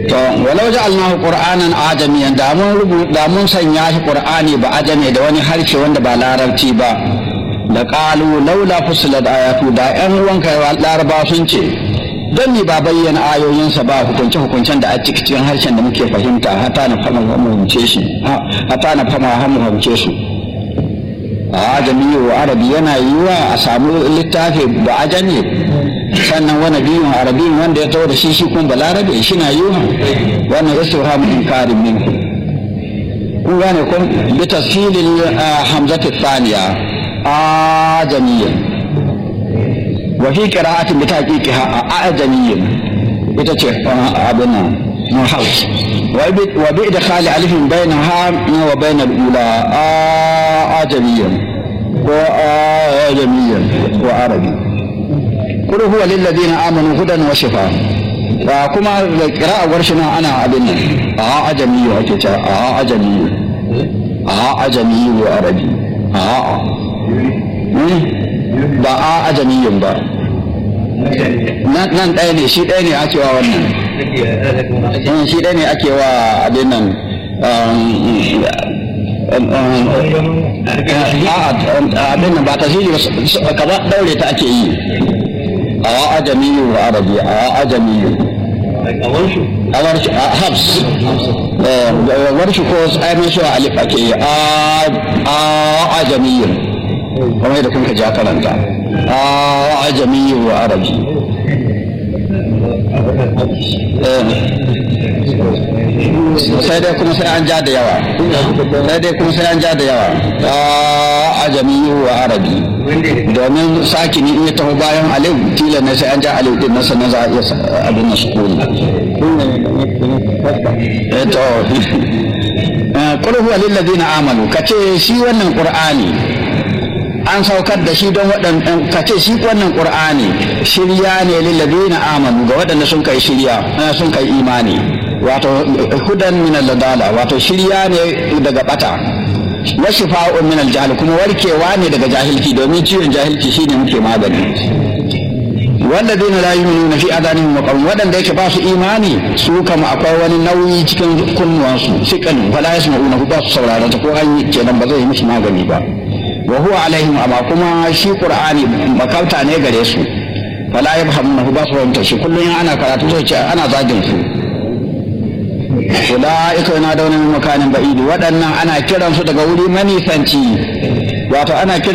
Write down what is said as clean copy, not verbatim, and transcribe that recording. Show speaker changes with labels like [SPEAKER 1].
[SPEAKER 1] to walau ja'alnahu qur'anan ajamiyan da mun sanya shi qur'ani ba ajame da wani harshe wanda ba larabci ba da qalu laula fusilat ayatu da yan uwanka laraba sun ce don ni ba bayyana ayoyinsa ba hukuncen da a cikin harshen da muke fahimta hata na fama mu fahimce shi hata na fama mu fahimce su a ajami wa arabi yana yiwa a samu littafi ba ajami sannan wani biyun arabi wanda ya tawo da shi kun balarabe shi na yiwa wannan istifham inkarin minhu kun gane kun bi tashilil hamzati thaniya ajamiyan wa fi qira'atin bi taqiqiha ajamiyan ita ce abin nan muhaus wa bi idkhali alifin bainaha wa bainal ula ajamiyan wa ajamiyan wa arabi qul huwa lil ladina amanu hudan wa shifa wa kuma da qira'a warshina ana abin nan ajamiyu ake cewa ajamiyu ajamiyu wa arabi ba ajamiyin ba nan ɗaya ne shi ɗaya ne ake wa wannan shi ɗaya ne ake wa abin nan abin nan ba ta shi ka ba ɗaure ta ake yi ajamiyu wa arabi ajamiyu a habs warshi ko tsamin shi wa alif ake yi ajamiyu kamar da kuka ja karanta ajami wa arabi sai dai kuma sai an ja da yawa ajami wa arabi domin sakini in ya taho bayan alif tila ne sai an ja alif din nasa na za a iya abin na sukuni qul huwa lil ladina amanu kace shi wannan qur'ani an saukar da shi don waɗannan kace shi wannan qur'ani shirya ne lil ladina amanu ga waɗanda sun kai imani wato hudan min al-dalala wato shirya ne daga bata wa shifa'un min al-jahl kuma warkewa ne daga jahilci domin ciwon jahilci shine muke magani walladina la yu'minuna fi adanihim waqam waɗanda yake ba su imani su kama akwai wani nauyi cikin kunnuwansu sikan fala yasma'una ba su saurara ta ko an yi kenan ba zai yi musu magani ba wa huwa alaihim amma kuma shi qur'ani makauta ne gare su fala yafhamunahu ba su fahimta shi kullun ana karatu sai ce ana zagin su ulaika yana da wani makanin ba'idi waɗannan ana kiransu daga wuri manisanci wato ana